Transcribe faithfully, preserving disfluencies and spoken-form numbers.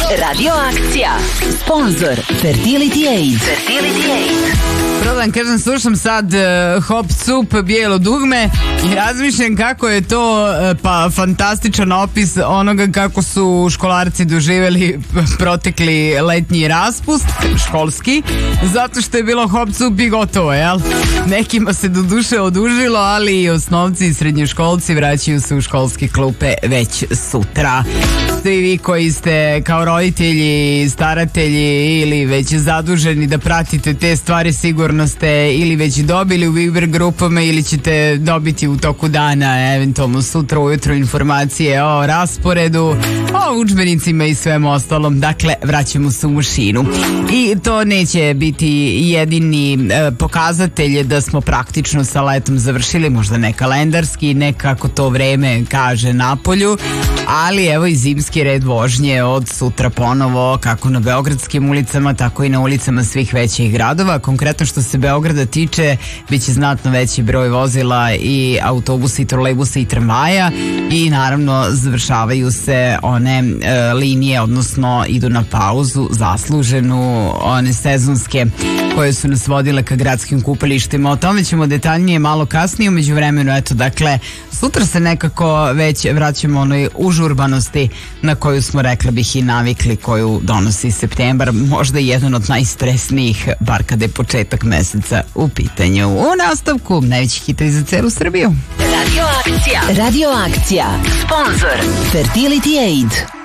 Radio akcija. Sponzor Fertility Aid. Fertility Aid. Prvo da vam kažem, slušam sad uh, Hop Cup, Bijelo dugme i razmišljam kako je to uh, pa fantastičan opis onoga kako su školarci doživjeli protekli letnji raspust školski, zato što je bilo Hop Cup i gotovo, jel? Nekima se do duše odužilo, ali i osnovci i srednjoškolci vraćaju se u školske klupe već sutra. Svi vi koji ste kao roditelji, staratelji ili već zaduženi da pratite te stvari, sigurno ste ili već dobili u Viber grupama ili ćete dobiti u toku dana, eventualno sutra ujutro, informacije o rasporedu, o udžbenicima i svemu ostalom. Dakle, vraćamo se u mašinu. I to neće biti jedini e, pokazatelj da smo praktično sa letom završili, možda ne kalendarski, ne kako to vreme kaže napolju, ali evo i zimski red vožnje od sutra ponovo, kako na beogradskim ulicama, tako i na ulicama svih većih gradova. Konkretno što se Beograda tiče, bit će znatno veći broj vozila i autobusa i trolejbusa i tramvaja i naravno završavaju se one e, linije, odnosno idu na pauzu zasluženu, one sezonske koje su nas vodile ka gradskim kupalištima. O tome ćemo detaljnije malo kasnije. Umeđu vremenu, eto, dakle, sutra se nekako već vraćamo onoj užurbanosti na koju smo, rekla bih, i navikli, koju donosi septembar, možda jedan od najstresnijih, bar kada je početak meseca u pitanju. U nastavku, najveći hitovi za celu Srbiju. Radio akcija. Radio akcija. Sponzor Fertility Aid.